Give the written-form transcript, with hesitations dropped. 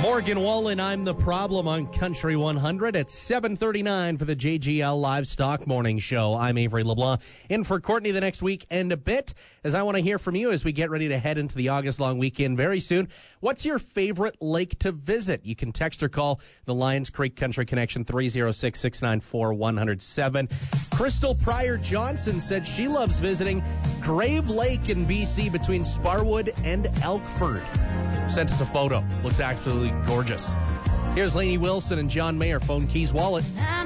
Morgan Wallen, I'm the Problem on Country 100 at 7:39 for the JGL Livestock Morning Show. I'm Avery LeBlanc, in for Courtney the next week and a bit, as I want to hear from you as we get ready to head into the August long weekend very soon. What's your favorite lake to visit? You can text or call the Lions Creek Country Connection 306-694-107. Crystal Pryor Johnson said she loves visiting Grave Lake in BC between Sparwood and Elkford. Sent us a photo. Looks absolutely gorgeous. Here's Lainey Wilson and John Mayer, Phone Keys Wallet.